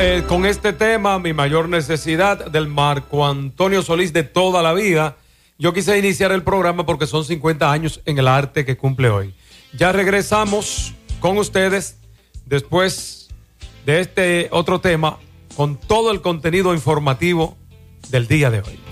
con este tema, mi mayor necesidad, del Marco Antonio Solís de toda la vida. Yo quise iniciar el programa porque son 50 años en el arte que cumple hoy. Ya regresamos con ustedes después de este otro tema con todo el contenido informativo del día de hoy.